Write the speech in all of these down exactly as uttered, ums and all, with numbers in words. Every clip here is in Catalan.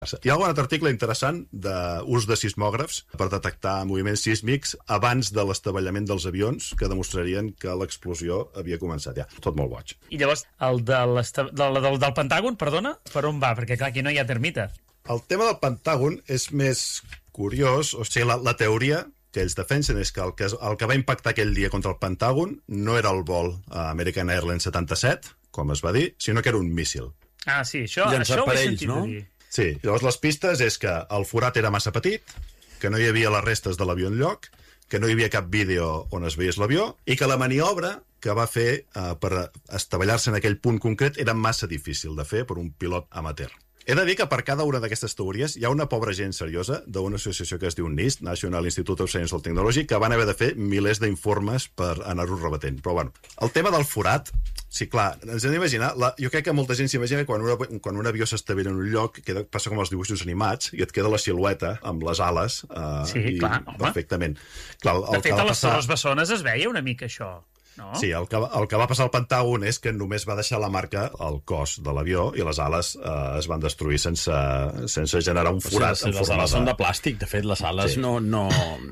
Hi ha algun altre article interessant d'ús de sismògrafs per detectar moviments sísmics abans de l'estavellament dels avions que demostrarien que l'explosió havia començat ja. Tot molt boig. I llavors, el de del, del, del Pentàgon, perdona, per on va? Perquè clar, aquí no hi ha termita. El tema del Pentàgon és més curiós, o sigui, la, la teoria que ells defensen és que el, que el que va impactar aquell dia contra el Pentàgon no era el vol American Airlines setanta-set, com es va dir, sinó que era un míssil. Ah, sí, això, això ho he sentit no? a dir. Sí, llavors les pistes és que el forat era massa petit, que no hi havia les restes de l'avió enlloc, que no hi havia cap vídeo on es veiés l'avió, i que la maniobra que va fer eh, per estavellar-se en aquell punt concret era massa difícil de fer per un pilot amateur. He de dir que per cada una d'aquestes teories hi ha una pobra gent seriosa d'una associació que es diu NIST, National Institute of Science and Technology, que van haver de fer milers d'informes per anar-ho rebatent. Però bueno, el tema del forat, sí, clar, ens hem d'imaginar, la, jo crec que molta gent s'imagina que quan, una, quan un avió s'estavella en un lloc, queda, passa com els dibuixos animats, i et queda la silueta amb les ales. Eh, sí, i clar, home. Perfectament. Clar, el, de fet, el a les passar... Torres Bessones es veia una mica això. No? Sí, el que, el que va passar al Pentàgon és que només va deixar la marca al cos de l'avió i les ales eh, es van destruir sense, sense generar un forat. O sigui, les, les ales de... són de plàstic, de fet, les ales sí. no, no,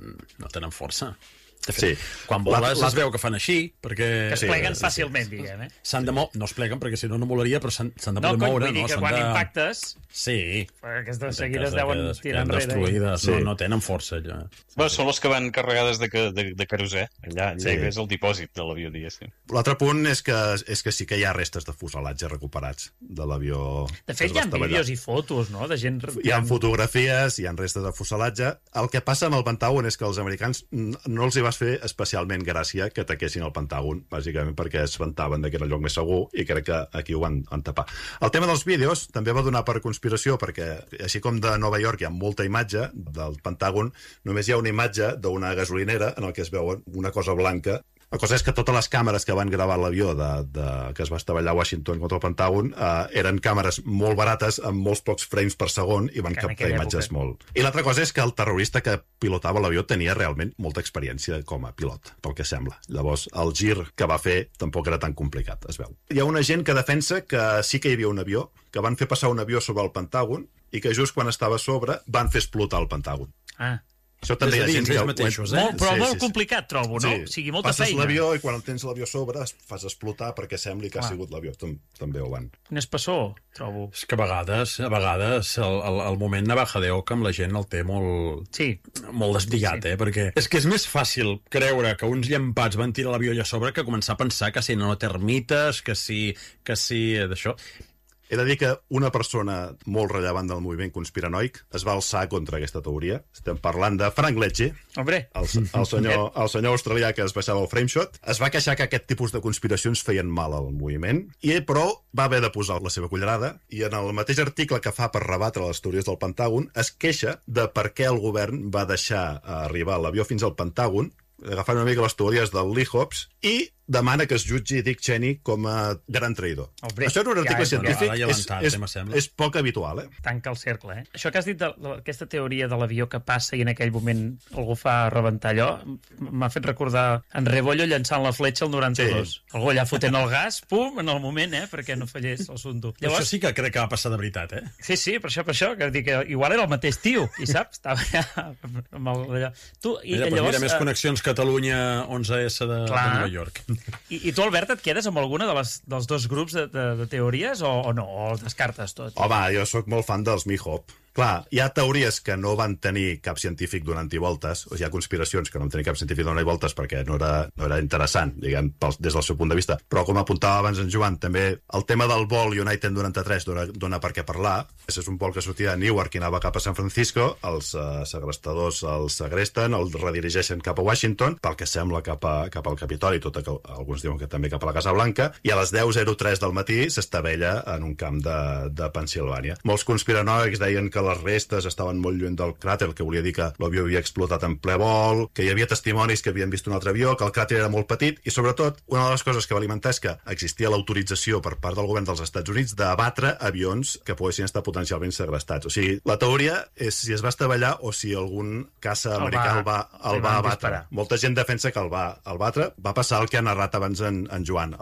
no tenen força. De fet, sí. quan voles la, la... es veu que fan així, perquè... Que es pleguen sí, fàcilment, sí, sí. diguem, eh? S'han de moure, no es pleguen, perquè si no, no volaria, però s'han de no, poder moure. No, vull dir que no? quan de... impactes... Sí. Aquestes de seguida es deuen tirar enrere. Destruïdes, sí. no, no tenen força, allò. Bueno, són les que van carregades de, de, de querosè. Allà, allà sí. és el dipòsit de l'avió, diguéssim. L'altre punt és que, és que sí que hi ha restes de fuselatge recuperats de l'avió. De fet, hi ha vídeos i fotos, no?, de gent... Hi ha fotografies, hi ha restes de fuselatge. El que passa amb el Pentàgon és que els americans no els hi va fer especialment gràcia que ataquessin el Pentàgon, bàsicament perquè es vantaven que era el lloc més segur, i crec que aquí ho van, van tapar. El tema dels vídeos també va donar per conspiració, perquè així com de Nova York hi ha molta imatge del Pentàgon, només hi ha una imatge d'una gasolinera en el que es veu una cosa blanca. La cosa és que totes les càmeres que van gravar l'avió de, de, que es va estavellar a Washington contra el Pentàgon eh, eren càmeres molt barates amb molts pocs frames per segon i van que captar imatges època. molt. I l'altra cosa és que el terrorista que pilotava l'avió tenia realment molta experiència com a pilot, pel que sembla. Llavors, el gir que va fer tampoc era tan complicat, es veu. Hi ha una gent que defensa que sí que hi havia un avió, que van fer passar un avió sobre el Pentàgon i que just quan estava a sobre van fer explotar el Pentàgon. Ah. Això també hi ha gent que... Mateixos, eh? Molt, però sí, molt sí, sí. complicat, trobo, no? Sí. O sigui, molta Passes feina. l'avió i quan el tens l'avió a sobre es fas explotar perquè sembli que Clar. ha sigut l'avió. També ho van. Un espessor, trobo. És que a vegades, a vegades el, el, el moment navajadeo que amb la gent el té molt, sí. molt desdigat, sí. eh? Perquè és que és més fàcil creure que uns llampats van tirar l'avió allà a sobre que començar a pensar que si no termites, que si, que si d'això... He de dir que una persona molt rellevant del moviment conspiranoic es va alçar contra aquesta teoria. Estem parlant de Frank Lecce, Hombre. el, el, senyor, el senyor australià que es baixava el frameshot. Es va queixar que aquest tipus de conspiracions feien mal al moviment, i però va haver de posar la seva cullerada, i en el mateix article que fa per rebatre les teories del Pentàgon es queixa de per què el govern va deixar arribar l'avió fins al Pentàgon, agafant una mica les teories del Lee Hobbs, i demana que es jutgi Dick Cheney com a gran traïdor. Hombre, Això en un article ja, científic ja és, és, és, és poc habitual, eh? Tanca el cercle, eh? Això que has dit d'aquesta teoria de l'avió que passa i en aquell moment algú fa rebentar allò, m'ha fet recordar en Rebollo llançant la fletxa al noranta-dos. Sí. Algú allà fotent el gas, pum, en el moment, eh? Perquè no fallés el sunto. Llavors... Això sí que crec que va passar de veritat, eh? Sí, sí, per això, per això, que, que igual era el mateix tio, i saps? Estava allà amb el, allà. Tu, i mira, llavors, mira, més uh... connexions Catalunya onze essa de, de Nova York. I, i tu, Albert, et quedes amb alguna de les, dels dos grups de, de, de teories o, o no? O descartes tot? Home, jo sóc molt fan dels Mihop. Clar, hi ha teories que no van tenir cap científic donant-hi voltes, o hi ha conspiracions que no van tenir cap científic donant-hi voltes perquè no era, no era interessant, diguem, des del seu punt de vista. Però, com apuntava abans en Joan, també el tema del vol United noranta-tres dona, dona per què parlar. Aquest és un vol que sortia de Newark i anava cap a San Francisco, els uh, segrestadors els segresten, el redirigeixen cap a Washington, pel que sembla cap, a, cap al Capitoli, tot que alguns diuen que també cap a la Casa Blanca, i a les deu zero tres del matí s'estavella en un camp de, de Pensilvània. Molts conspiranoics deien que les restes estaven molt lluny del cràter, que volia dir que l'avió havia explotat en ple vol, que hi havia testimonis que havien vist un altre avió, que el cràter era molt petit, i sobretot, una de les coses que va alimentar és que existia l'autorització per part del govern dels Estats Units d'abatre avions que poguessin estar potencialment segrestats. O sigui, la teoria és si es va estavellar o si algun caça americà el va, el va abatre. Molta gent defensa que el va, el va abatre. Va passar el que ha narrat abans en, en Joan. Els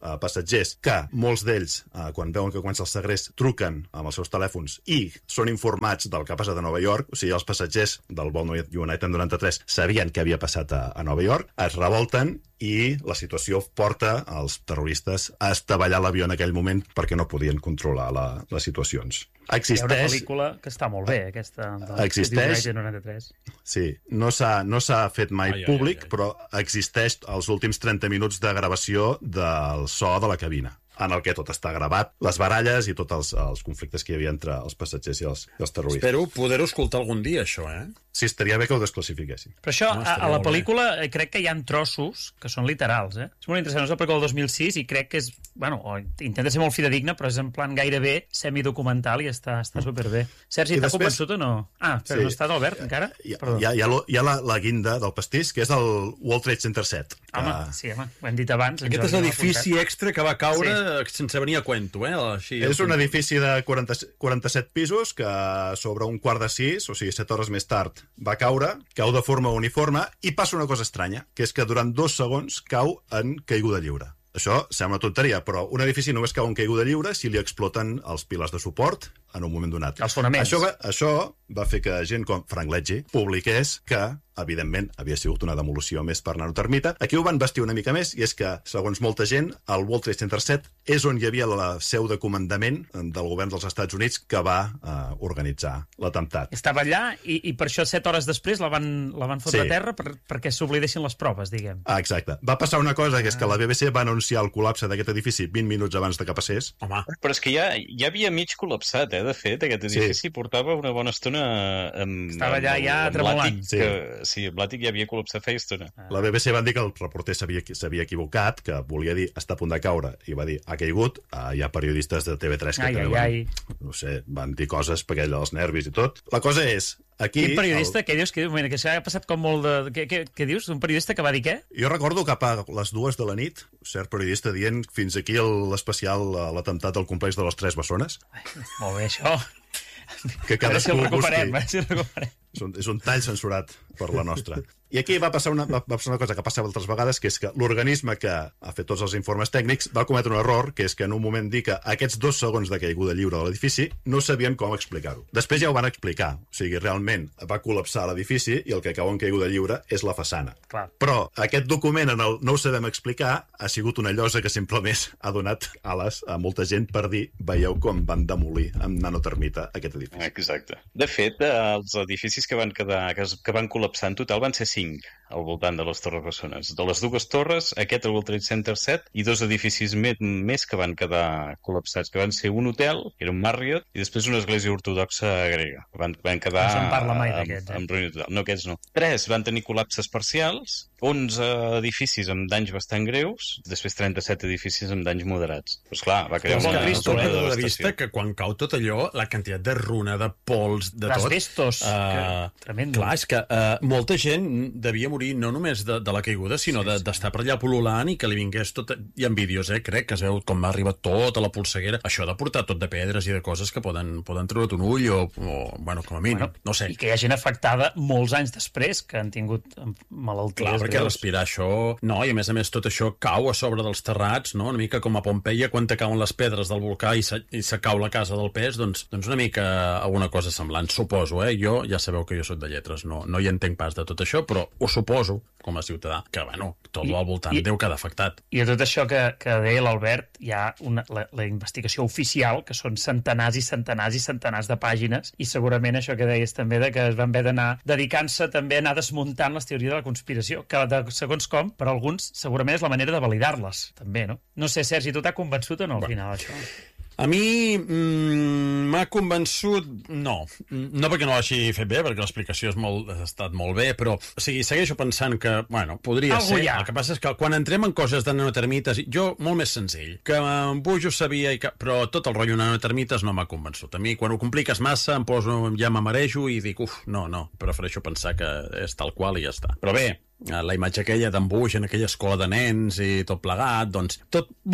uh, passatgers que molts d'ells, uh, quan veuen que comença el segrest, truquen amb els seus telèfons i són informats del que ha passat a Nova York. O sigui, els passatgers del vol United noranta-tres sabien què havia passat a, a Nova York, es revolten i la situació porta els terroristes a estavellar l'avió en aquell moment perquè no podien controlar la, les situacions. Existeix... Hi ha una pel·lícula que està molt bé, aquesta. Existeix... noranta-tres. Sí, no s'ha no s'ha fet mai ai, públic, ai, ai. però existeix els últims trenta minuts de gravació del so de la cabina, en el que tot està gravat, les baralles i tots els, els conflictes que hi havia entre els passatgers i els, i els terroristes. Espero poder-ho escoltar algun dia, això, eh? Sí, estaria bé que ho desclassifiquessin. Però això, No, a, estaria a la molt bé. pel·lícula eh, crec que hi ha trossos que són literals, eh? És molt interessant, no és la pel·lícula del dos mil sis i crec que és, bueno, o intenta ser molt fidedigna, però és en plan gairebé semidocumental i està, està superbé. Sergi, I t'ha després- convençut o no? Ah, però Sí. no està d'Albert, encara? Hi ha, Perdó. hi ha, hi ha, lo- hi ha la, la guinda del pastís, que és el World Trade Center set. Home, que sí, home, ho hem dit abans. en Aquest és Jordi l'edifici m'ha apuntat. extra que va caure sí. sense venir a cuento, eh? Així, És un edifici de quaranta, quaranta-set pisos que sobre un quart de sis, o sigui, set hores més tard, va caure, cau de forma uniforme i passa una cosa estranya, que és que durant dos segons cau en caiguda lliure. Això sembla tonteria, però un edifici només cau en caiguda lliure si li exploten els pilars de suport en un moment donat. Els fonaments. Això va, això va fer que gent com Frank Ledge publiqués que, evidentment, havia sigut una demolició més per nanotermita. Aquí ho van vestir una mica més, i és que, segons molta gent, el World Trade Center set és on hi havia la seu de comandament del govern dels Estats Units que va eh, organitzar l'atemptat. Estava allà i, i per això set hores després la van, la van fotre Sí. a terra per, perquè s'oblidessin les proves, diguem. Ah, exacte. Va passar una cosa, que és que la B B C va anunciar el col·lapse d'aquest edifici vint minuts abans de que passés. Home, Però és que ja, ja havia mig col·lapsat, eh, de fet, aquest edifici Sí. portava una bona estona amb... Estava allà amb el- ja amb tremolant. l'àtic, Sí. Que, sí, amb l'àtic ja havia col·lapsat feia estona. La B B C van dir que el reporter s'havia s'havia equivocat, que volia dir està a punt de caure, i va dir ha caigut. Uh, hi ha periodistes de T V tres que Ai, també ai, van, no sé, van dir coses per aquell dels nervis i tot. La cosa és, aquí... Quin periodista? El... Què dius? Que, mira, que s'ha passat com molt de... Què, què, què dius? Un periodista que va dir què? Jo recordo cap a les dues de la nit, cert periodista dient fins aquí l'especial, eh, l'atemptat al complex de les Tres Bessones, Ai, molt bé, això. que A veure si cadascú el el busqui. recuperem, a veure si el recuperem. És un, és un tall censurat per la nostra. I aquí va passar, una, va passar una cosa que passava altres vegades, que és que l'organisme que ha fet tots els informes tècnics va cometre un error, que és que en un moment dir que aquests dos segons de caiguda lliure de l'edifici no sabien com explicar-ho. Després ja ho van explicar. O sigui, realment va col·lapsar l'edifici i el que cau en caiguda lliure és la façana. Clar. Però aquest document en el no ho sabem explicar ha sigut una llosa que simplement ha donat ales a molta gent per dir veieu com van demolir amb nanotermita aquest edifici. Exacte. De fet, eh, els edificis que van quedar, que, es, que van col·lapsar en total van ser cinc al voltant de les Torres Bessones. De les dues torres, aquest, el World Trade Center set, i dos edificis me més que van quedar col·lapsats, que van ser un hotel, que era un Marriott, i després una església ortodoxa grega. Van, van quedar... No se'n parla mai amb- d'aquests, eh? amb ruïna total. No, aquests no. Tres van tenir col·lapses parcials, onze edificis amb danys bastant greus, després trenta-set edificis amb danys moderats. Però, esclar, va crear Però una, molt que trist, no una perdre de devastació. vista que quan cau tot allò, la quantitat de runa, de pols, de tot... L'asbestos, eh, que- tremendo. Clar, és que uh, molta gent devia morir no només de, de la caiguda, sinó d'estar de, d'estar per allà pol·lulant i que li vingués tot... Hi ha vídeos, eh, crec, que es veu com va arribar tot a la polseguera. Això de portar tot de pedres i de coses que poden, poden treure't un ull o, o, bueno, com a mínim, Bueno, no sé. I que hi ha gent afectada molts anys després, que han tingut malalties. Clar, perquè greus. respirar això... No, i a més a més tot això cau a sobre dels terrats, no? Una mica com a Pompeia, quan te cauen les pedres del volcà i se, i se cau la casa del pes, doncs, doncs una mica alguna cosa semblant, suposo, eh? Jo, ja sabeu que jo soc de lletres, no, no hi entenc pas de tot això, però ho suposo, com a ciutadà, que, bueno, tot I- al voltant i- deu quedar afectat. I a tot això que, que deia l'Albert, hi ha una, la, la investigació oficial, que són centenars i centenars i centenars de pàgines, i segurament això que deies també, de que es van haver d'anar dedicant-se també a anar desmuntant les teories de la conspiració, que de segons com, per alguns, segurament és la manera de validar-les, també, no? No sé, Sergi, tu t'ha convençut o no, al final, això? A mi mm, m'ha convençut... No, no perquè no l'hagi fet bé, perquè l'explicació és molt, ha estat molt bé, però o sigui, segueixo pensant que, bueno, podria Algú ser. hi ha. El que passa és que quan entrem en coses de nanotermites, jo, molt més senzill, que en Bush ho sabia, i que, però tot el rotllo nanotermites no m'ha convençut. A mi, quan ho compliques massa, em poso, ja m'amarejo i dic, uf, no, no, prefereixo pensar que és tal qual i ja està. Però bé, la imatge aquella d'en Bush en aquella escola de nens i tot plegat, doncs, tot, bueno,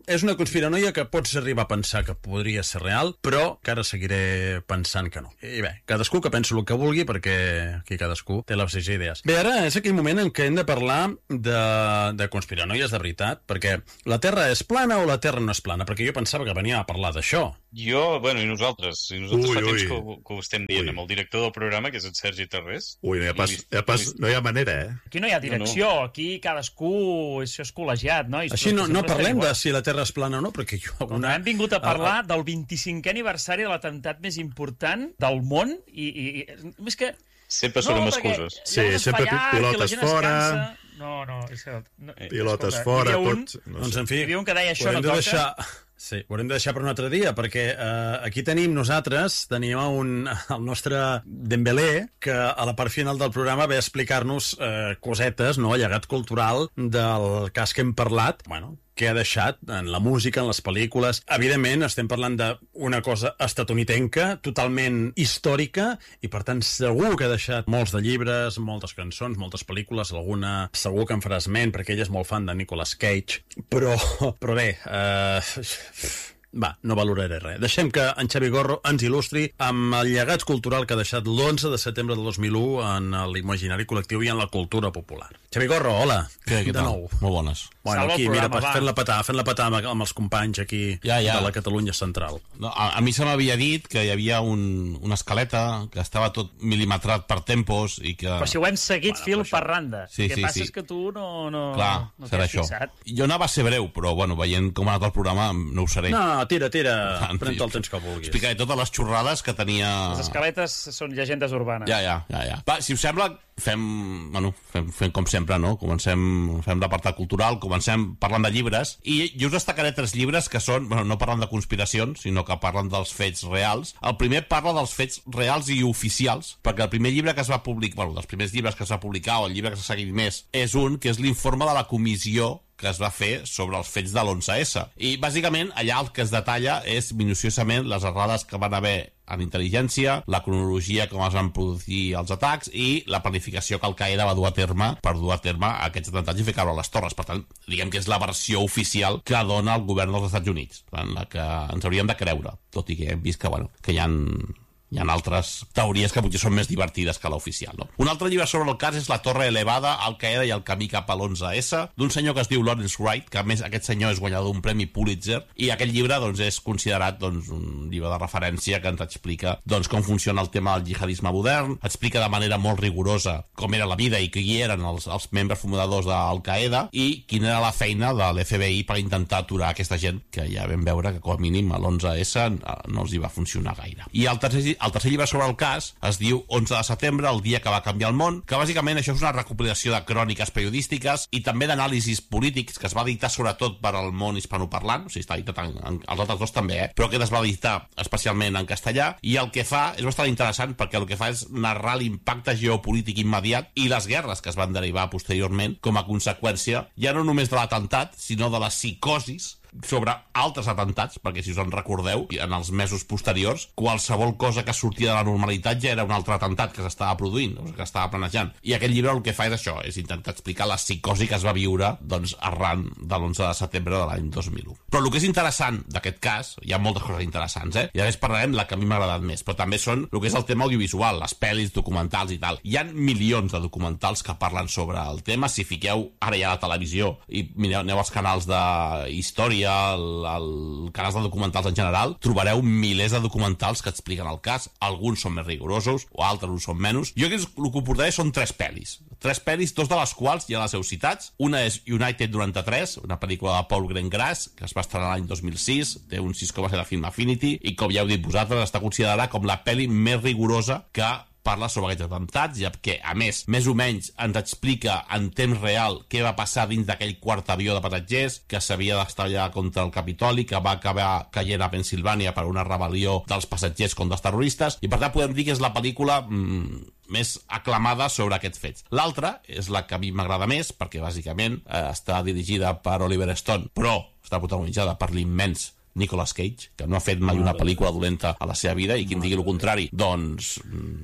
és una conspiranoia que pots arribar a pensar que podria ser real, però que ara seguiré pensant que no. I bé, cadascú que pensi el que vulgui, perquè aquí cadascú té les seves idees. Bé, ara és aquell moment en què hem de parlar de, de conspiranoies de veritat, perquè la Terra és plana o la Terra no és plana? Perquè jo pensava que venia a parlar d'això. Jo, bueno, i nosaltres. I nosaltres Ui, fa temps ui. que, ho- que ho estem dient Ui. amb el director del programa, que és en Sergi Tarrés. Ui, no hi ha pas, hi ha pas, no hi ha manera, eh? Aquí no hi ha direcció, aquí cadascú... Això és col·legiat, nois. Així no, Però no sempre parlem estem de igual. si la Terra és plana o no, perquè jo... Una... Hem vingut a parlar del vint-i-cinquè aniversari de l'atemptat més important del món i... i, i és que... Sempre són amb perquè excuses. Sí, hi ha un sempre espaiat, que la pilotes gent es fora. cansa. No, no, és que... No, Pilotes escolta, fora, hi havia un, tot... No Doncs, sé. en fi, Hi havia un que deia això ho haurem no de toca. deixar... Sí, ho haurem de deixar per un altre dia, perquè eh, aquí tenim nosaltres, tenim un, el nostre Dembélé, que a la part final del programa ve a explicar-nos eh, cosetes, no?, llegat cultural del cas que hem parlat, bueno, que ha deixat en la música, en les pel·lícules. Evidentment, estem parlant d'una cosa estatunidenca, totalment històrica, i per tant segur que ha deixat molts de llibres, moltes cançons, moltes pel·lícules, alguna segur que en farà esment, perquè ell és molt fan de Nicolas Cage, però, però bé, eh, va, no valoraré res. Deixem que en Xavi Gorro ens il·lustri amb el llegat cultural que ha deixat l'onze de setembre del dos mil u en l'imaginari col·lectiu i en la cultura popular. Xavi Gorro, hola. Què, què de tal? nou. Molt bones. Bueno, Salva el aquí, programa, mira, va. fent-la petar, fent-la petar amb, amb els companys aquí Ja, ja. de la Catalunya Central. No, a, a mi se m'havia dit que hi havia un, una escaleta que estava tot mil·limetrat per tempos i que... Però si ho hem seguit Bueno, fil però això- per randa. Sí, el que sí, passa sí. és que tu no, no, Clar, no serà t'has això. fixat. Jo anava a ser breu, però, bueno, veient com ha anat el programa, no ho seré. No, tira, tira, En fi, pren el temps que vulguis. Explicaré totes les xorrades que tenia... Les escaletes són llegendes urbanes. Ja, ja, ja, ja. Va, si us sembla, fem, bueno, fem, fem com sempre, no? Comencem, fem l'apartat cultural, comencem parlant de llibres, i jo us destacaré tres llibres que són, bueno, no parlen de conspiracions, sinó que parlen dels fets reals. El primer parla dels fets reals i oficials, perquè el primer llibre que es va publicar, bueno, dels primers llibres que es va publicar, o el llibre que s'ha seguit més, és un, que és l'informe de la comissió que es va fer sobre els fets de l'onze essa. I, bàsicament, allà el que es detalla és minuciosament les errades que van haver en intel·ligència, la cronologia com es van produir els atacs i la planificació que Al-Qaeda va dur a terme per dur a terme aquests atemptats i fer caure les torres. Per tant, diguem que és la versió oficial que dona el govern dels Estats Units, en la que ens hauríem de creure, tot i que hem vist que, bueno, que hi ha... Hi ha altres teories que potser són més divertides que l'oficial, no? Un altre llibre sobre el cas és La Torre Elevada, Al-Qaeda i el camí cap a l'onze essa, d'un senyor que es diu Lawrence Wright, que a més aquest senyor és guanyador d'un premi Pulitzer, i aquest llibre doncs, és considerat doncs, un llibre de referència que ens explica doncs, com funciona el tema del jihadisme modern, explica de manera molt rigorosa com era la vida i qui eren els, els membres fundadors d'Al-Qaeda i quina era la feina de l'F B I per intentar aturar aquesta gent, que ja vam veure que com a mínim a l'onze essa no els hi va funcionar gaire. I el tercer El tercer llibre sobre el cas es diu onze de setembre, el dia que va canviar el món, que bàsicament això és una recopilació de cròniques periodístiques i també d'anàlisis polítics que es va editar sobretot per al món hispanoparlant, o sigui, està editat en, en, els altres dos també, eh? Però que es va editar especialment en castellà, i el que fa és bastant interessant perquè el que fa és narrar l'impacte geopolític immediat i les guerres que es van derivar posteriorment com a conseqüència, ja no només de l'atemptat, sinó de la psicosis sobre altres atemptats, perquè si us en recordeu, en els mesos posteriors, qualsevol cosa que sortia de la normalitat ja era un altre atemptat que s'estava produint, o que estava planejant. I aquest llibre el que fa és això, és intentar explicar la psicosi que es va viure doncs, arran de l'onze de setembre de l'any dos mil u. Però el que és interessant d'aquest cas, hi ha moltes coses interessants, eh? I a més parlarem la que a mi m'ha agradat més, però també són el que és el tema audiovisual, les pel·lis, documentals i tal. Hi ha milions de documentals que parlen sobre el tema. Si fiqueu ara ja a la televisió i mireu, aneu als canals de història, al, al canals de documentals en general, trobareu milers de documentals que expliquen el cas. Alguns són més rigorosos, o altres ho són menys. Jo el que ho portaré són tres pel·lis. Tres pel·lis, dos de les quals ja les heu citats. Una és United noranta-tres, una pel·lícula de Paul Greengrass, que es va estrenar l'any dos mil sis, té un sis coma set de Film Affinity, i com ja heu dit vosaltres, està considerada com la pel·li més rigorosa que parla sobre aquests atemptats, ja que, a més, més o menys ens explica en temps real què va passar dins d'aquell quart avió de passatgers que s'havia d'estallar contra el Capitoli, que va acabar caient a Pensilvània per una rebel·lió dels passatgers contra els terroristes, i per tant podem dir que és la pel·lícula mmm, més aclamada sobre aquests fets. L'altra és la que a mi m'agrada més, perquè bàsicament eh, està dirigida per Oliver Stone, però està protagonitzada per l'immens Nicolas Cage, que no ha fet mai una pel·lícula dolenta a la seva vida, i qui em digui el contrari, doncs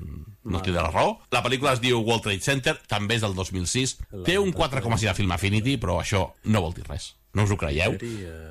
no té de la raó. La pel·lícula es diu World Trade Center, també és del dos mil sis, té un quatre coma sis de Film Affinity, però això no vol dir res. No us ho creieu? De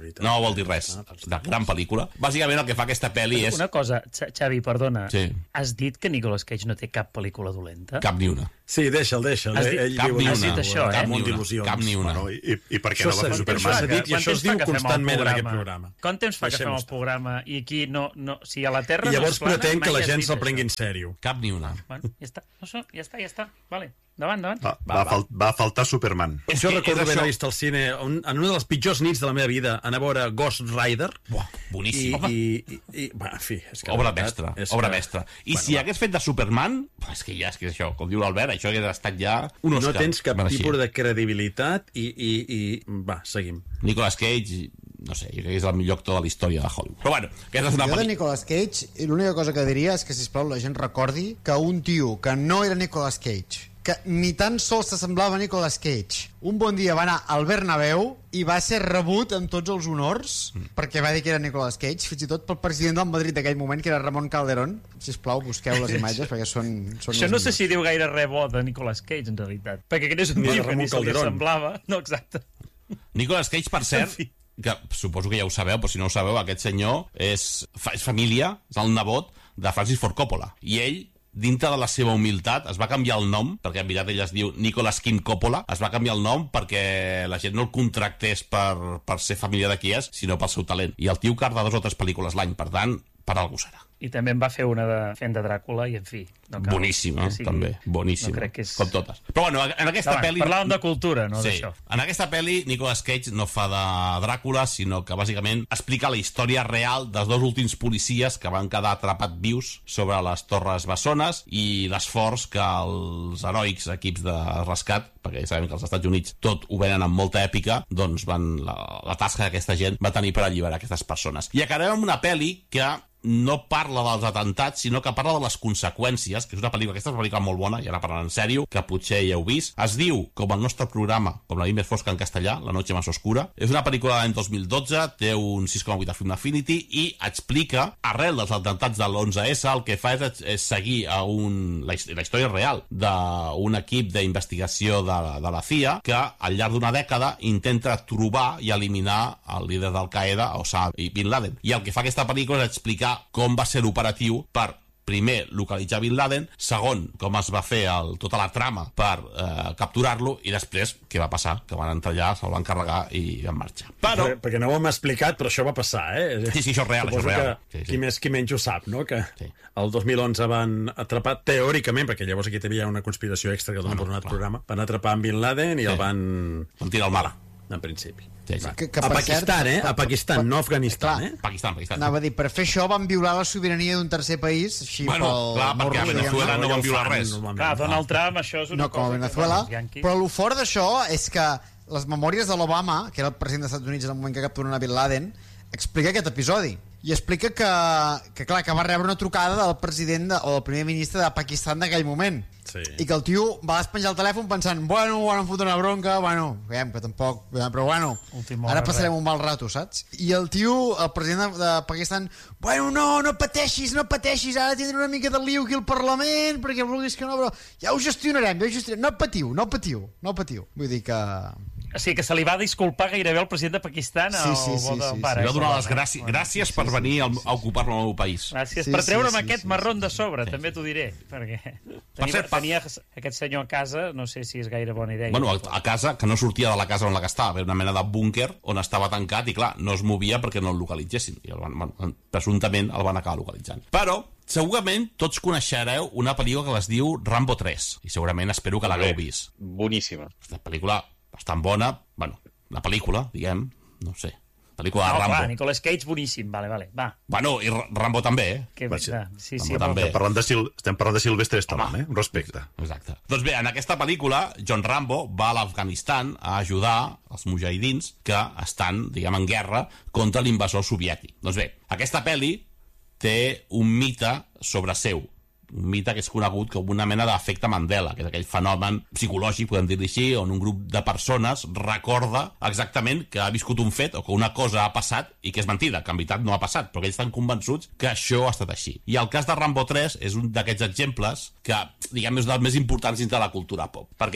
veritat. No vol dir res. De gran pel·lícula. Bàsicament el que fa aquesta pel·li és... Una cosa, Xavi, perdona. Sí. Has dit que Nicolas Cage no té cap pel·lícula dolenta? Cap ni una. Sí, deixa'l, deixa'l. Has dit- Ell Cap viu ni en has una. dit això, eh? Cap ni món una. d'il·lusions. Cap ni una. Bueno, i, i per què Això no va s'ha fer dit, Superman? això s'ha dit, i Quant això temps es diu fa que fem el constantment en aquest programa? programa. Quant temps fa que Deixem fem el estar. programa i aquí no... no si a la Terra I llavors no és plana, pretén que mai la has gent dit se'l això. prengui en sèrio. Cap ni una. Bueno, ja està. No, això, ja està, ja està. Vale. Davant, davant. Va, va, va. Fal va faltar Superman. És jo que recordo és haver això. vist al cine, un, en una de les pitjors nits de la meva vida, anar a veure Ghost Rider. Buah, I, boníssim. i, i, i, va, en fi, és que Obra la veritat mestra, és obra que- mestra. I Bueno, si va. hagués fet de Superman, és que ja és que és això, com diu l'Albert, això hagués estat ja un Oscar. No tens cap Mereixia. tipus de credibilitat i, i, i... Va, seguim. Nicolas Cage, no sé, jo crec que és el millor actor de la història de Hollywood. Però bueno, aquesta és una Jo de pel·lícula... Nicolas Cage, l'única cosa que diria és que, sisplau, la gent recordi que un tio que no era Nicolas Cage, que ni tan sols s'assemblava a Nicolas Cage, un bon dia va anar al Bernabéu i va ser rebut amb tots els honors mm. perquè va dir que era Nicolas Cage, fins i tot pel president del Madrid d'aquell moment, que era Ramon Calderón. Sisplau, busqueu les imatges perquè són, són Això les no sé millors. si diu gaire res bo de Nicolas Cage, en realitat. Perquè aquest és un Ni de tio que Ramon ni se li Calderón. semblava. No, exacte. Nicolas Cage, per cert, que suposo que ja ho sabeu, però si no ho sabeu, aquest senyor és, fa, és família, és el nebot de Francis Ford Coppola. I ell, dintre de la seva humilitat, es va canviar el nom, perquè en veritat ell es diu Nicolas Kim Coppola, es va canviar el nom perquè la gent no el contractés per, per ser família de qui és, sinó pel seu talent. I el tio carda dos o tres pel·lícules l'any, per tant, per algú serà. I també en va fer una de fent de Dràcula i, en fi... No cal Boníssima, que sigui- també. Boníssima. No crec que és... Com totes. Però bueno, en aquesta Davant, pel·li... parlàvem de cultura, no Sí. d'això. En aquesta pel·li, Nicolas Cage no fa de Dràcula, sinó que bàsicament explica la història real dels dos últims policies que van quedar atrapats vius sobre les Torres Bessones i l'esforç que els heroics equips de rescat, perquè ja sabem que als Estats Units tot ho venen amb molta èpica, doncs van, la, la tasca que aquesta gent va tenir per alliberar aquestes persones. I acabarem amb una pel·li que no parla dels atentats, sinó que parla de les conseqüències, que és una pel·lícula, aquesta és una pel·lícula molt bona, i ara parlant en sèrio, que potser ja heu vist. Es diu, com el nostre programa, com la nit més fosca en castellà, La noche más oscura. És una pel·lícula de l'any dos mil dotze, té un sis coma vuit a Film Affinity, i explica, arrel dels atentats de l'onze esse, el que fa és, és seguir a un, la, la història real d'un equip d'investigació de, de la C I A, que al llarg d'una dècada intenta trobar i eliminar el líder d'Al-Qaeda, Osama Bin Laden. I el que fa aquesta pel·lícula és explicar com va ser l'operatiu per, primer, localitzar Bin Laden, segon, com es va fer el, tota la trama per eh, capturar-lo, i després, què va passar? Que van entrar allà, se'l van carregar i van marxar. Però... Per, perquè no ho hem explicat, però això va passar, eh? Sí, sí, això és real, això és Suposo real. que Sí, sí. qui més qui menys ho sap, no? Que Sí. el dos mil onze van atrapar, teòricament, perquè llavors aquí hi havia una conspiració extra que donen Bueno, per un altre clar. programa, van atrapar en Bin Laden i Sí. el van... Van tirar al mar. En principi. Sí, sí. Que, que, A per Pakistan, cert, eh? A Pakistan, no a Afganistan, clar, eh? Pakistan, Pakistan. Anava a dir, per fer això van violar la sobirania d'un tercer país, així Bueno, pel clar, perquè a morro, Venezuela diguem-ne. no van el violar fan, res. normalment. Clar, Donald Trump, això és una No com a cosa... Venezuela, que, els però el fort d'això és que les memòries de l'Obama, que era el president dels Estats Units en el moment que capturen a Bin Laden, explica aquest episodi. I explica que, que, clar, que va rebre una trucada del president de, o del primer ministre de Pakistan d'aquell moment. Sí. I que el tio va despenjar el telèfon pensant, bueno, ara em foten una bronca, bueno, veiem que tampoc, però bueno, Última ara hora, passarem res. un mal rato, saps? I el tio, el president de, de Pakistan, bueno, no, no pateixis, no pateixis, ara tindré una mica de liu aquí al Parlament, perquè vulguis que no, però ja ho gestionarem, ja ho gestionarem. No patiu, no patiu, no patiu. Vull dir que... O sigui, que se li va disculpar gairebé al president de Pakistan Sí, al sí, sí, bo del sí, pare. Li va donar eh? les gràcies, Bueno, gràcies per venir al, a ocupar-me el meu país. Gràcies Sí, per sí, treure'm sí, aquest sí, marron de sobre, també t'ho diré, perquè tenia, cert, pa- tenia aquest senyor a casa, no sé si és gaire bona idea. Bueno, a, a casa, que no sortia de la casa on la que estava, era una mena de búnquer on estava tancat i, clar, no es movia perquè no el localitzessin. I el van, bueno, presumptament el van acabar localitzant. Però, segurament, tots coneixereu una pel·lícula que es diu Rambo tres, i segurament espero que l'hagueu vist. Boníssima. Aquesta pel·lícula bastant bona, bueno, la pel·lícula, diguem, no sé, pel·lícula de No, Rambo. clar, Nicolas Cage, boníssim, vale, vale, va. Bueno, i R- Rambo també, eh? Que, Va, sí. va, sí, sí, Rambo molt també. bé. Estem parlant de, Sil estem parlant de Sylvester Stallone, Home. eh? Un respecte. Exacte. Doncs bé, en aquesta pel·lícula, John Rambo va a l'Afganistan a ajudar els mujahidins que estan, diguem, en guerra contra l'invasor soviètic. Doncs bé, aquesta pel·li té un mite sobre seu, un mite que és conegut com una mena d'efecte Mandela, que és aquell fenomen psicològic, podem dir-li així, on un grup de persones recorda exactament que ha viscut un fet o que una cosa ha passat i que és mentida, que en veritat no ha passat, però que ells estan convençuts que això ha estat així. I el cas de Rambo tres és un d'aquests exemples que, diguem, és dels més importants dins de la cultura pop, perquè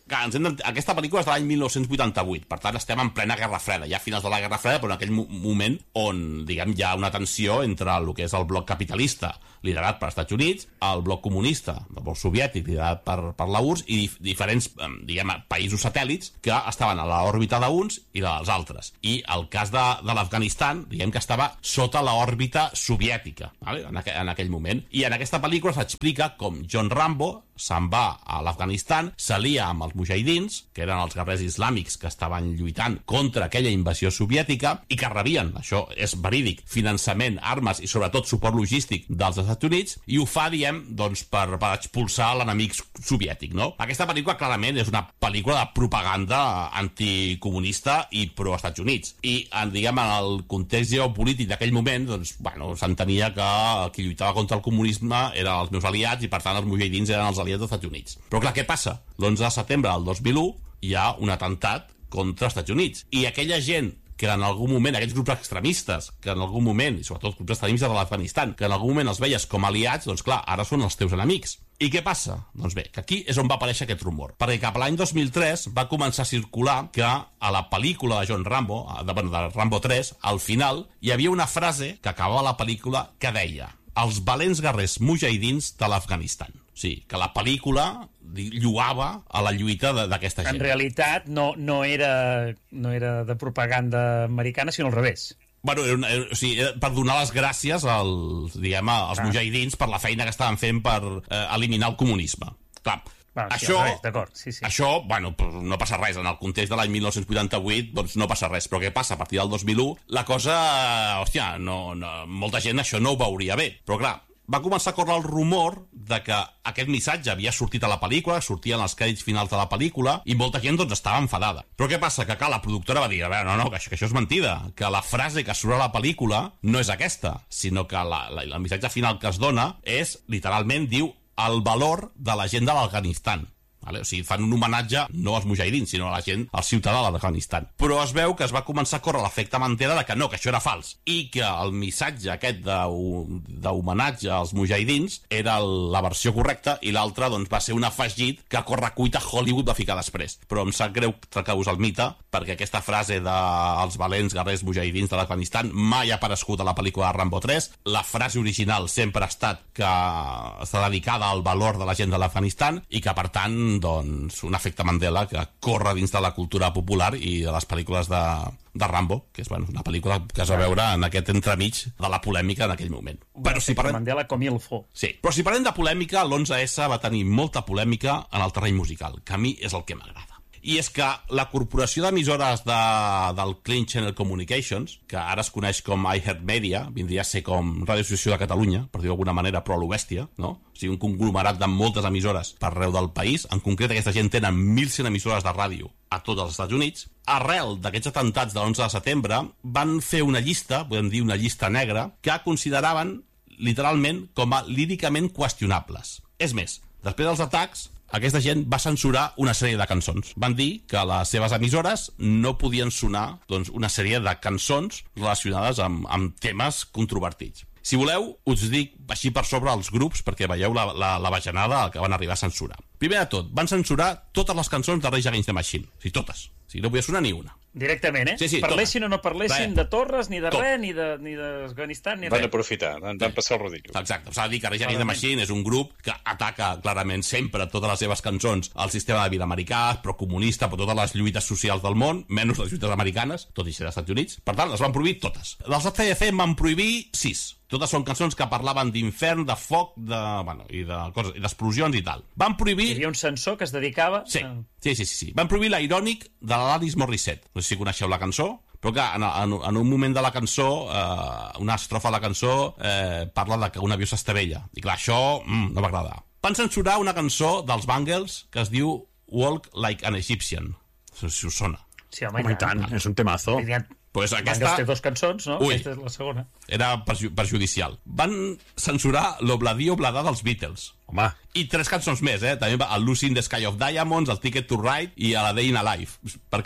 que ens hem d'ent- aquesta pel·lícula és de l'any mil nou-cents vuitanta-vuit, per tant estem en plena Guerra Freda, ja a finals de la Guerra Freda, però en aquell mo- moment on, diguem, hi ha una tensió entre el que és el bloc capitalista, liderat per Estats Units, el bloc comunista, el bloc soviètic, liderat per, per la U R S, i dif diferents, eh, diguem, països satèl·lits que estaven a l'òrbita d'uns i dels altres. I el cas de, de l'Afganistan, diguem que estava sota l'òrbita soviètica, vale? en, aqu en aquell moment. I en aquesta pel·lícula s'explica com John Rambo se'n va a l'Afganistan, s'alia amb els mujahidins, que eren els guerrers islàmics que estaven lluitant contra aquella invasió soviètica i que rebien, això és verídic, finançament, armes i sobretot suport logístic dels Estats Units, i ho fa, diem, doncs, per, per expulsar l'enemic soviètic, no? Aquesta pel·lícula clarament és una pel·lícula de propaganda anticomunista i pro-Estats Units. I, en, diguem, en el context geopolític d'aquell moment, doncs, bueno, s'entenia que qui lluitava contra el comunisme eren els meus aliats i, per tant, els mujahidins eren els aliats dels Estats Units. Però, clar, què passa? L'onze de setembre del dos mil u hi ha un atemptat contra els Estats Units. I aquella gent que en algun moment, aquests grups extremistes, que en algun moment, i sobretot grups extremistes de l'Afganistan, que en algun moment els veies com aliats, doncs clar, ara són els teus enemics. I què passa? Doncs bé, que aquí és on va aparèixer aquest rumor. Perquè cap a l'any dos mil tres va començar a circular que a la pel·lícula de John Rambo, de, bueno, de Rambo tres, al final hi havia una frase que acabava la pel·lícula que deia: els valents guerrers mujahidins de l'Afganistan. O sigui, que la pel·lícula lloava a la lluita d'aquesta gent. En realitat no, no, era, no era de propaganda americana, sinó al revés. Bueno, era una, era, o sigui, era per donar les gràcies als, diguem, als ah. mujahidins per la feina que estaven fent per eh, eliminar el comunisme. Clar, bueno, sí, això, d'acord, sí, sí. això, bueno, no passa res. En el context de l'any mil nou-cents vuitanta-vuit, doncs no passa res. Però què passa? A partir del dos mil u, la cosa, hòstia, no, no, molta gent això no ho veuria bé. Però clar, va començar a córrer el rumor de que aquest missatge havia sortit a la pel·lícula, sortien els crèdits finals de la pel·lícula, i molta gent doncs estava enfadada. Però què passa? Que clar, la productora va dir, a veure, no, no, que això, que això és mentida, que la frase que surt a la pel·lícula no és aquesta, sinó que la, la, el missatge final que es dona és, literalment, diu el valor de la gent de l'Afganistan. Vale? O sigui, fan un homenatge no als mujahidins, sinó a la gent, al ciutadà de l'Afganistan. Però es veu que es va començar a córrer l'efecte Mantera de que no, que això era fals, i que el missatge aquest d'homenatge als mujahidins era la versió correcta, i l'altre doncs, va ser un afegit que a correcuita Hollywood va ficar després. Però em sap greu trencar-vos el mite, perquè aquesta frase dels valents guerrers mujahidins de l'Afganistan mai ha aparegut a la pel·lícula de Rambo tres. La frase original sempre ha estat que està dedicada al valor de la gent de l'Afganistan, i que, per tant, doncs, un efecte Mandela que corre dins de la cultura popular i de les pel·lícules de, de Rambo, que és, bueno, una pel·lícula que es va veure en aquest entremig de la polèmica en aquell moment. Però si parlem... Mandela com il fo. Sí, però si parlem de polèmica, l'onze essa va tenir molta polèmica en el terreny musical, que a mi és el que m'agrada. I és que la corporació d'emissores de, del Clean Channel Communications, que ara es coneix com iHeartMedia, vindria a ser com Ràdio Associació de Catalunya, per dir-ho d'alguna manera, però a lo bèstia, no? O sigui, un conglomerat de moltes emissores per arreu del país. En concret, aquesta gent tenen mil cent emissores de ràdio a tots els Estats Units. Arrel d'aquests atemptats de l'onze de setembre, van fer una llista, podem dir una llista negra, que consideraven literalment com a líricament qüestionables. És més, després dels atacs, aquesta gent va censurar una sèrie de cançons. Van dir que les seves emissores no podien sonar, doncs, una sèrie de cançons relacionades amb, amb temes controvertits. Si voleu, us dic així per sobre els grups perquè veieu la, la, la bajanada que van arribar a censurar. Primer de tot, van censurar totes les cançons de Rage Against the Machine. O sigui, totes. O sigui, no podia sonar ni una. Directament, eh? Sí, sí, parlessin totes. o no parlessin Bé. de Torres, ni de Tot. res, ni de- ni d'Afganistan, ni Van res. aprofitar, van, van passar el rodillo. Exacte, s'ha de dir que Rage Against the Machine és un grup que ataca clarament sempre totes les seves cançons al sistema de vida americà, procomunista, per totes les lluites socials del món, menys les lluites americanes, tot i ser dels Estats Units. Per tant, les van prohibir totes. Dels A C D C en van prohibir sis. Totes són cançons que parlaven d'infern, de foc, de, bueno, i de coses, i d'explosions i tal. Van prohibir... Hi havia un censor que es dedicava... Sí, a- sí, sí, sí, sí. Van prohibir l'Ironic de l'Alanis Morissette. No sé si coneixeu la cançó, però que en, en, en un moment de la cançó, eh, una estrofa de la cançó eh, parla de que un avió s'estavella. I clar, això mm, no m'agrada. Van censurar una cançó dels Bangles que es diu Walk Like an Egyptian. No sé si us sona. Sí, home, Home, i tant, és un temazo. Hi ha- Pues Aquesta... aquesta té dos cançons, no? Ui. Aquesta és la segona. era perju perjudicial. Van censurar l'Obladí Oblada dels Beatles. Home, I tres cançons més, eh? També va el Lucy in the Sky of Diamonds, el Ticket to Ride i a la Day in a Life. Per què?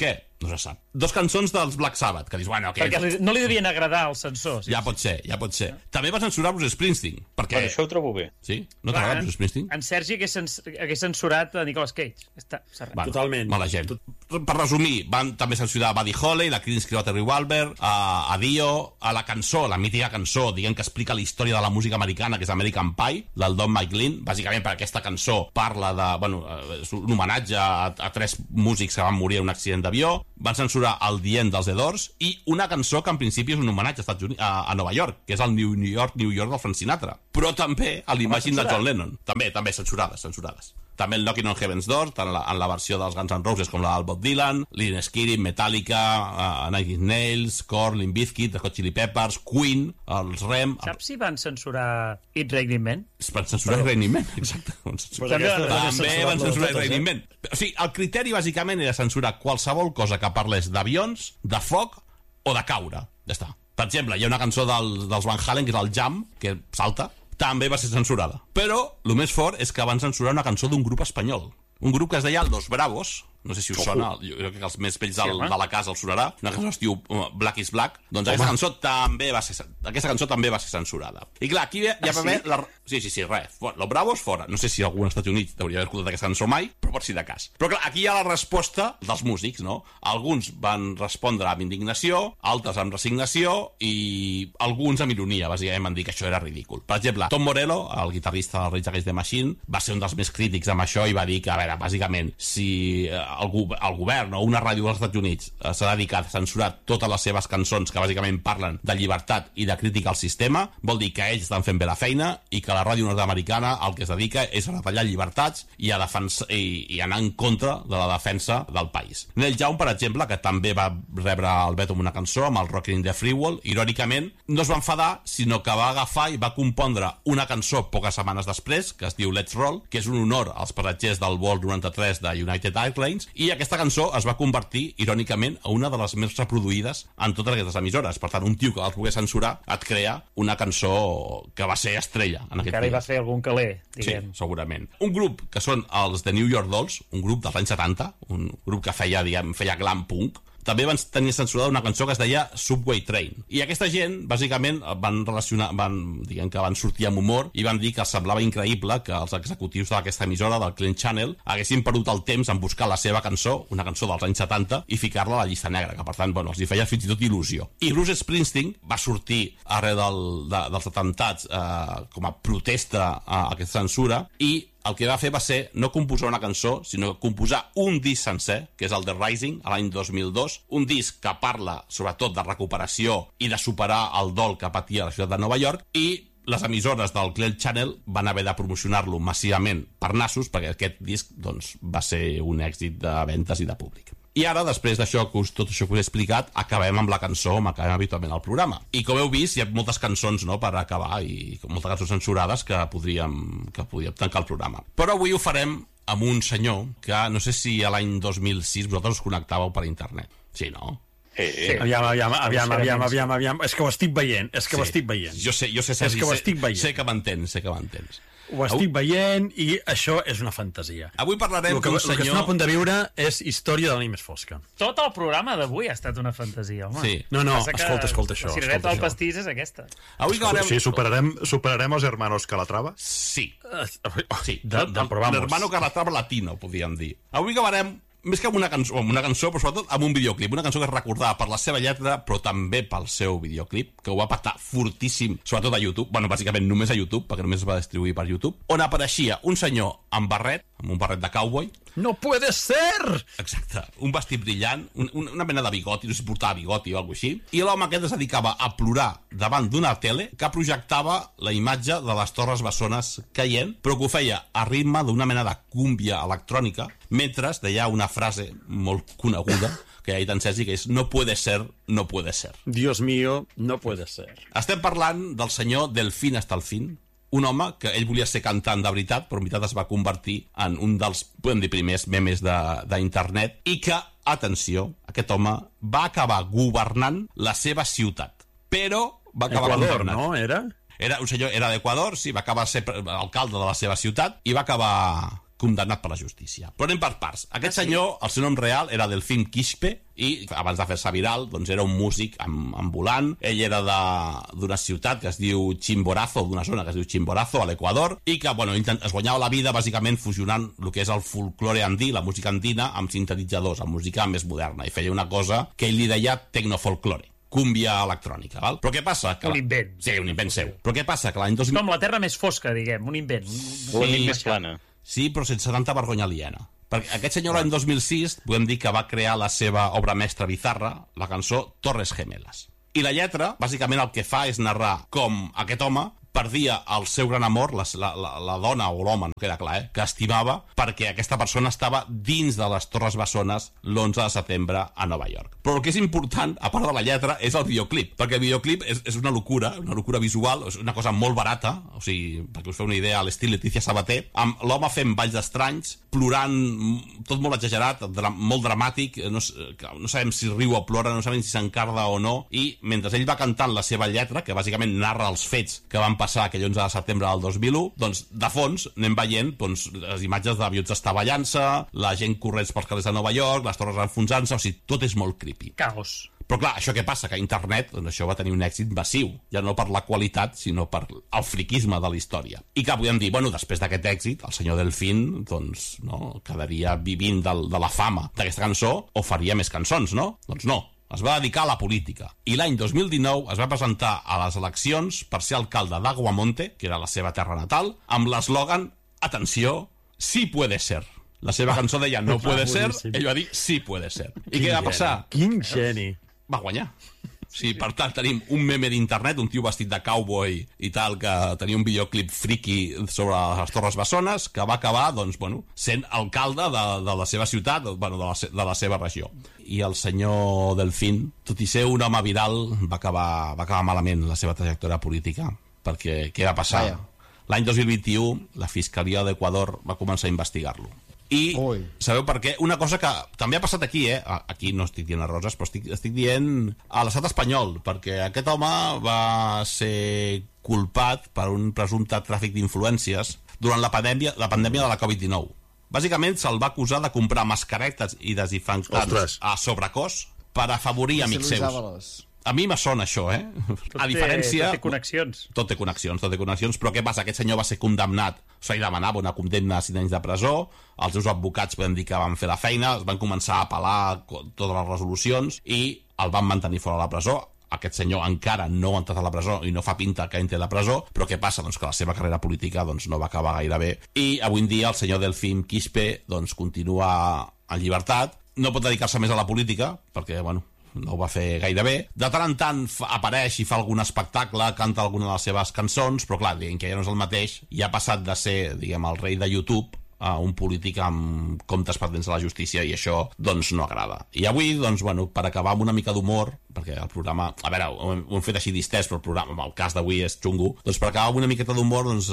no se sap. Dos cançons dels Black Sabbath, que dius, bueno, ok... Perquè li, no li devien agradar als censors. Ja pot ser, ja pot ser. També va censurar Bruce Springsteen, perquè... Bueno, això ho trobo bé. Sí? No t'agrada Bruce Springsteen? En Sergi hagués, cens hagués censurat a Nicolas Cage. Està serrat. Va, totalment. Mala gent. Per resumir, van també censurar Buddy Holly, la Creedence Clearwater Revolver, a, a Dio, a la cançó, la mítica cançó, diguem que explica la història de la música americana, que és American Pie, del Don Mike Lynn. Bàsicament, per aquesta cançó parla de... Bueno, és un homenatge a, a tres músics que van morir en un accident d'avió. Van censurar el The End dels The Doors i una cançó que en principi és un homenatge als Estats Units, a, a Nova York, que és el New York, New York del Frank Sinatra. Però també a l'Imagine de John Lennon. També, també censurades, censurades. També el Knocking on Heaven's Door, tant en la, en la versió dels Guns N' Roses com la del Bob Dylan, Lynyrd Skynyrd, Metallica, uh, Nine Inch Nails, Korn, Limp Bizkit, The Hot Chili Peppers, Queen, els Rem... Saps si van censurar It's Raining Men? Van censurar It's Raining Men, exacte. També, també van censurar It's Raining Men. O sigui, el criteri bàsicament era censurar qualsevol cosa que parlés d'avions, de foc o de caure. Ja està. Per exemple, hi ha una cançó del, dels Van Halen, que és el Jam, que salta, també va ser censurada. Però el més fort és que van censurar una cançó d'un grup espanyol. Un grup que es deia Los Bravos, no sé si us sona, jo crec que els més vells del, de la casa els sonarà, una cançó es diu Black is Black, doncs aquesta cançó també va ser aquesta cançó també va ser censurada. I clar, aquí ja va haver... La... Sí, sí, sí, res. Los Bravos fora. No sé si algú als Estats Units hauria d'haver escoltat aquesta cançó mai, però pot ser de cas. Però clar, aquí hi ha la resposta dels músics, no? Alguns van respondre amb indignació, altres amb resignació i alguns amb ironia, bàsicament van dir que això era ridícul. Per exemple, Tom Morello, el guitarrista del Rage Against the Machine, va ser un dels més crítics amb això i va dir que, a veure, bàsicament, si el, el govern o una ràdio dels Estats Units s'ha dedicat a censurar totes les seves cançons que bàsicament parlen de llibertat i de crítica al sistema, vol dir que ells estan fent bé la feina i que la ràdio nord-americana el que es dedica és a retallar llibertats i a defensar, i, i anar en contra de la defensa del país. Neil Young, per exemple, que també va rebre el veto amb una cançó, amb el Rockin' in the Free World, irònicament, no es va enfadar, sinó que va agafar i va compondre una cançó poques setmanes després, que es diu Let's Roll, que és un honor als passatgers del vol noranta-tres de United Airlines, i aquesta cançó es va convertir, irònicament, a una de les més reproduïdes en totes aquestes emissores. Per tant, un tio que el pogués censurar et crea una cançó que va ser estrella en aquest Encara hi va fer algun caler, diguem. Sí, segurament. Un grup que són els The New York Dolls, un grup dels anys setanta, un grup que feia, diguem, feia glam punk, també van tenir censurada una cançó que es deia Subway Train. I aquesta gent, bàsicament, van relacionar, van, diguem que van sortir amb humor i van dir que semblava increïble que els executius d'aquesta emissora, del Clean Channel, haguessin perdut el temps en buscar la seva cançó, una cançó dels anys setanta, i ficar-la a la llista negra, que per tant, bueno, els hi feia fins i tot il·lusió. I Bruce Springsteen va sortir arreu del, de, dels atemptats eh, com a protesta a aquesta censura i el que va fer va ser no composar una cançó, sinó composar un disc sencer, que és el The Rising, a l'any dos mil dos, un disc que parla sobretot de recuperació i de superar el dol que patia la ciutat de Nova York, i les emissores del Clear Channel van haver de promocionar-lo massivament per nassos, perquè aquest disc doncs, va ser un èxit de ventes i de públic. I ara, després d'això, tot això que us he explicat, acabem amb la cançó, com acabem habitualment al programa. I com heu vist, hi ha moltes cançons, no?, per acabar, i moltes cançons censurades que podríem, que podríem tancar el programa. Però avui ho farem amb un senyor que no sé si a l'any dos mil sis vosaltres us connectàveu per internet. Sí, no? Sí. Sí. Aviam, aviam, aviam, aviam, aviam, aviam. És que ho estic veient, és que sí. ho estic veient. Jo sé, jo sé, Sergi, és que ho estic veient. Sé, sé que m'entens, sé que m'entens. Ho estic veient i això és una fantasia. Avui parlarem d'un senyor... El que estem a punt de viure és història de la nit més fosca. Tot el programa d'avui ha estat una fantasia, home. Sí. No, no, escolta, escolta això. La cirereta del pastís és aquesta. Avui acabarem... Sí, superarem, superarem els hermanos Calatrava? Sí. Sí, de, de, però vamos. L'hermano Calatrava latino, podríem dir. Avui acabarem més que amb una cançó, amb una cançó, però sobretot amb un videoclip. Una cançó que es recordava per la seva lletra, però també pel seu videoclip, que ho va patar fortíssim, sobretot a YouTube. Bueno, bàsicament només a YouTube, perquè només es va distribuir per YouTube, on apareixia un senyor amb barret, amb un barret de cowboy. No puede ser! Exacte. Un vestit brillant, un, una mena de bigoti, no sé si portava bigoti o alguna cosa així, i l'home aquest es dedicava a plorar davant d'una tele que projectava la imatge de les Torres Bessones caient, però que ho feia a ritme d'una mena de cúmbia electrònica, mentre deia una frase molt coneguda que ha dit en Sergi, que és no puede ser, no puede ser. Dios mío, no puede ser. Estem parlant del senyor Delfín hasta el fin, un home que ell volia ser cantant de veritat, però en veritat es va convertir en un dels, podem dir, primers memes d'internet, i que, atenció, aquest home va acabar governant la seva ciutat. Però va acabar Equador, governant. No? Era? Era un senyor, era d'Equador, sí, va acabar ser alcalde de la seva ciutat i va acabar condemnat per la justícia. Però anem per parts. Aquest senyor, el seu nom real era Delfín Quispe, i abans de fer-se viral, doncs era un músic ambulant. Ell era d'una ciutat que es diu Chimborazo, d'una zona que es diu Chimborazo, a l'Equador, i que, bueno, es guanyava la vida bàsicament fusionant el que és el folklore andí, la música andina, amb sintetitzadors, amb música més moderna, i feia una cosa que ell li deia tecnofolklore, cúmbia electrònica, val? Però què passa? Que un invent. Sí, un invent seu. Però què passa? Que l'any dos mil... Com la terra més fosca, diguem, un invent. O la nit més plana. Sí, però sense tanta vergonya aliena. Perquè aquest senyor l'any dos mil sis podem dir que va crear la seva obra mestra bizarra, la cançó Torres Gemelas. I la lletra, bàsicament, el que fa és narrar com aquest home perdia el seu gran amor, la, la, la dona o l'home, no queda clar, eh, que estimava, perquè aquesta persona estava dins de les Torres Bessones l'onze de setembre a Nova York. Però el que és important, a part de la lletra, és el videoclip, perquè el videoclip és, és una locura, una locura visual, és una cosa molt barata, o sigui, perquè us feu una idea, a l'estil Letícia Sabater, amb l'home fent balls estranys, plorant, tot molt exagerat, dra molt dramàtic, no, no sabem si riu o plora, no sabem si s'encarda o no, i mentre ell va cantant la seva lletra, que bàsicament narra els fets que van passar aquell onze de setembre del dos mil u, doncs de fons anem veient doncs, les imatges d'avions estavellant-se, la gent corrents pels carrers de Nova York, les torres enfonsant-se, o sigui, tot és molt creepy. Caos. Però clar, això què passa? Que a internet doncs, això va tenir un èxit massiu, ja no per la qualitat, sinó per el friquisme de la història. I que podem dir, bueno, després d'aquest èxit, el senyor Delfín, doncs, no, quedaria vivint del, de la fama d'aquesta cançó, o faria més cançons, no? Doncs no. Es va dedicar a la política. I l'any dos mil dinou es va presentar a les eleccions per ser alcalde d'Aguamonte, que era la seva terra natal, amb l'eslògan, atenció, sí puede ser. La seva cançó deia no puede ser, ell va dir sí puede ser. I què va passar? Quin geni. Va guanyar. Sí, per tant, tenim un meme d'internet, un tio vestit de cowboy i tal, que tenia un videoclip friki sobre les Torres Bessones, que va acabar, doncs, bueno, sent alcalde de, de la seva ciutat, bueno, de la, de la seva regió. I el senyor Delfín, tot i ser un home viral, va acabar, va acabar malament la seva trajectòria política, perquè què va passar? L'any dos mil vint-i-u, la Fiscalia d'Equador va començar a investigar-lo. I Ui. Sabeu per què? Una cosa que també ha passat aquí, eh? Aquí no estic dient a Roses, però estic, estic dient a l'estat espanyol, perquè aquest home va ser culpat per un presumpte tràfic d'influències durant la pandèmia, la pandèmia de la covid dinou. Bàsicament se'l va acusar de comprar mascaretes i desinfectants a sobrecost per afavorir amics seus. A mi me sona això, eh? Tot a diferència... Té, tot té connexions. Tot té connexions, tot té connexions, però què passa? Aquest senyor va ser condemnat, se li demanava una condemna a cinc anys de presó, els seus advocats podem dir que van fer la feina, es van començar a apel·lar totes les resolucions i el van mantenir fora de la presó. Aquest senyor encara no ha entrat a la presó i no fa pinta que entri a la presó, però què passa? Doncs que la seva carrera política doncs, no va acabar gaire bé. I avui en dia el senyor Delfín Quispe doncs, continua en llibertat, no pot dedicar-se més a la política, perquè, bueno, no ho va fer gaire bé. De tant en tant apareix i fa algun espectacle, canta alguna de les seves cançons, però clar, diguem que ja no és el mateix, i ha passat de ser, diguem, el rei de YouTube a un polític amb comptes pendents de la justícia, i això, doncs, no agrada. I avui, doncs, bueno, per acabar amb una mica d'humor, perquè el programa, a veure, ho hem, ho hem fet així distès, però el programa, el cas d'avui és xungo, doncs per acabar amb una miqueta d'humor, doncs,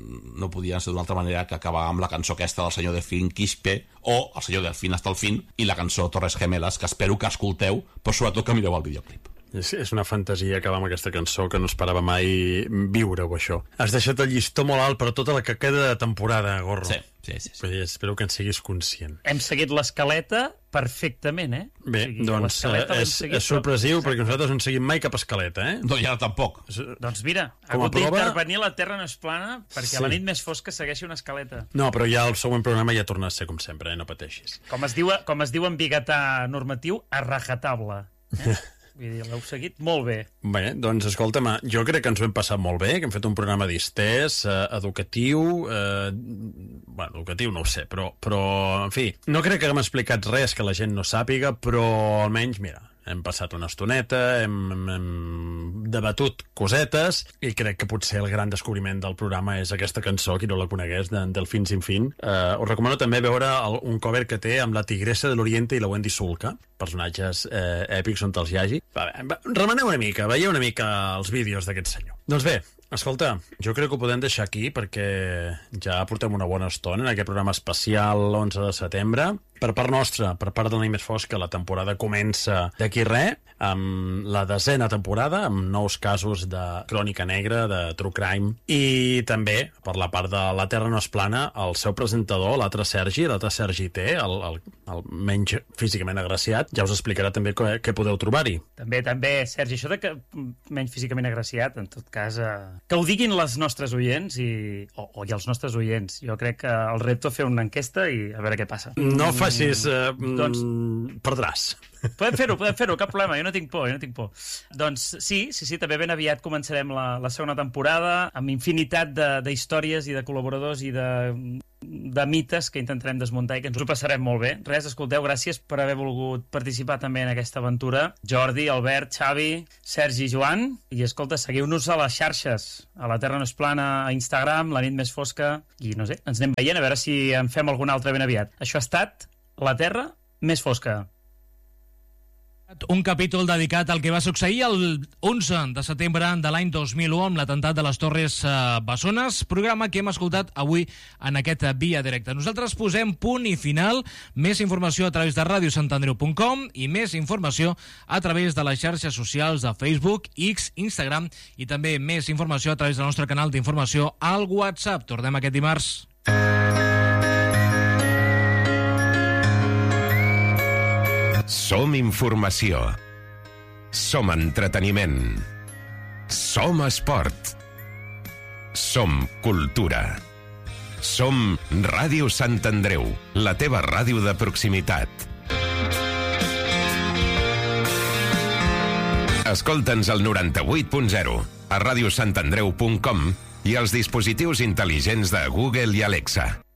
no podia ser d'una altra manera que acabar amb la cançó aquesta del senyor Delfín Quispe, o el senyor Delfín hasta el fin, i la cançó Torres Gemelas, que espero que escolteu, però sobretot que mireu el videoclip. És, és una fantasia acabar amb aquesta cançó que no esperava mai viure-ho, això. Has deixat el llistó molt alt per tota la que queda de temporada, Gorro. Sí, sí, sí. sí. Espero que en siguis conscient. Hem seguit l'escaleta perfectament, eh? Bé, o sigui, doncs és, és sorpresiu, perquè nosaltres no en seguim mai cap escaleta, eh? No, i ara tampoc. Doncs mira, ha hagut d'intervenir la Terra no és plana perquè sí. La nit més fosca segueixi una escaleta. No, però ja el següent programa ja torna a ser com sempre, eh? No pateixis. Com es diu, com es diu en biguetà normatiu, a rajatabla. Eh? Vull dir, l'heu seguit molt bé. Bé, doncs escolta'm, jo crec que ens ho hem passat molt bé, que hem fet un programa distès, eh, educatiu, eh, bueno, educatiu no ho sé, però, però, en fi, no crec que haguem explicat res que la gent no sàpiga, però almenys, mira, hem passat una estoneta, hem, hem, hem debatut cosetes, i crec que potser el gran descobriment del programa és aquesta cançó, qui no la conegués, de, del Fin Sin Fin. Uh, us recomano també veure el, un cover que té amb la Tigressa de l'Oriente i la Wendy Sulca, personatges eh, èpics on te'ls hi hagi. Va, va, remeneu una mica, veieu una mica els vídeos d'aquest senyor. Doncs bé, escolta, jo crec que ho podem deixar aquí perquè ja portem una bona estona en aquest programa especial l'onze de setembre. Per part nostra, per part de la nit més fosca, la temporada comença d'aquí res. amb la desena temporada, amb nous casos de crònica negra, de true crime, i també, per la part de La Terra no és plana, el seu presentador, l'altre Sergi, l'altre Sergi T, el, el, el menys físicament agraciat, ja us explicarà també què, què podeu trobar-hi. També, també, Sergi, això de que menys físicament agraciat, en tot cas, eh, que ho diguin les nostres oients i, o, o i els nostres oients. Jo crec que el repto fer una enquesta i a veure què passa. No facis... Eh, doncs... Perdràs. Podem fer-ho, podem fer-ho, cap problema, jo no tinc por, jo no tinc por. Doncs sí, sí, sí, també ben aviat començarem la, la segona temporada amb infinitat d'històries i de col·laboradors i de, de mites que intentarem desmuntar i que ens ho passarem molt bé. Res, escolteu, gràcies per haver volgut participar també en aquesta aventura. Jordi, Albert, Xavi, Sergi i Joan. I escolta, seguiu-nos a les xarxes, a La Terra no és plana, a Instagram, La nit més fosca, i no sé, ens anem veient a veure si en fem algun altre ben aviat. Això ha estat La Terra més fosca. Un capítol dedicat al que va succeir el onze de setembre de l'any dos mil u amb l'atemptat de les Torres Bessones, programa que hem escoltat avui en aquest Via Directa. Nosaltres posem punt i final, més informació a través de ràdio sant andreu punt com i més informació a través de les xarxes socials de Facebook, X, Instagram i també més informació a través del nostre canal d'informació al WhatsApp. Tornem aquest dimarts. Som informació. Som entreteniment. Som esport. Som cultura. Som Ràdio Sant Andreu, la teva ràdio de proximitat. Escolta'ns al noranta-vuit punt zero, a ràdio sant andreu punt com i als dispositius intel·ligents de Google i Alexa.